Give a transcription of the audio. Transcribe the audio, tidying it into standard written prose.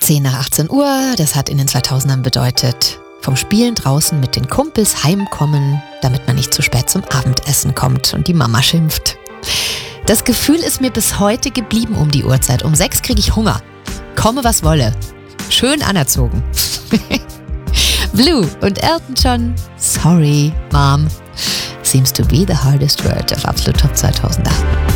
10 nach 18 Uhr, das hat in den 2000ern bedeutet, vom Spielen draußen mit den Kumpels heimkommen, damit man nicht zu spät zum Abendessen kommt und die Mama schimpft. Das Gefühl ist mir bis heute geblieben um die Uhrzeit. Um 6 kriege ich Hunger. Komme, was wolle. Schön anerzogen. Blue und Elton John, Sorry, Mom, seems to be the hardest word of Absolut Top 2008.